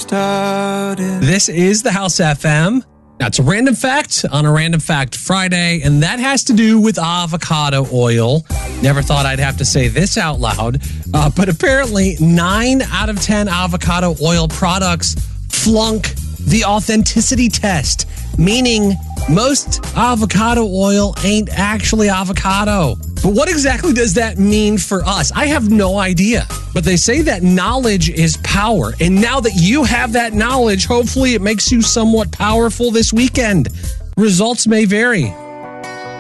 started. This is the House FM. Now, it's a random fact on a Random Fact Friday, and that has to do with avocado oil. Never thought I'd have to say this out loud, but apparently 9 out of 10 avocado oil products flunk the authenticity test, meaning most avocado oil ain't actually avocado. But what exactly does that mean for us? I have no idea. But they say that knowledge is power. And now that you have that knowledge, hopefully it makes you somewhat powerful this weekend. Results may vary.